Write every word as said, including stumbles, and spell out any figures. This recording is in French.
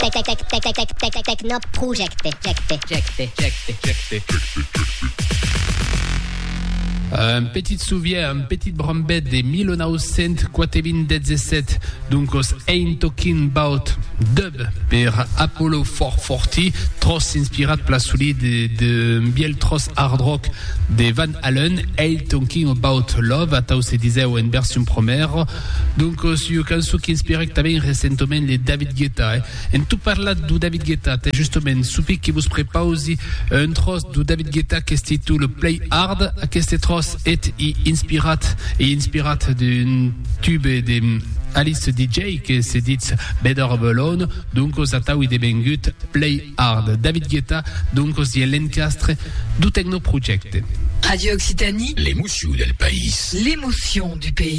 Techno Project. Un petit souviens, un petit brambet de mille neuf cent quatre-vingt-dix-sept, donc os Ain't Talking About Dub per Apollo quatre cent quaranta, tros inspirat plasuli de, de biel tros hard rock de Van Halen, Ain't Talking About Love, atau se diseu en version première, donc os io cançó que inspirec também recentement le David Guetta. Eh? En tu parlat du David Guetta, te justament supi que vos prepausi un tros du David Guetta que es titule Play Hard, aquest tros est inspirat et inspirat d'un tube de Alice D J que se dit Better Alone, donc aux ataui de bengut Play Hard. David Guetta, donc aux l'encastre du Techno Project. Radio Occitanie, l'émotion del país. L'émotion du pays.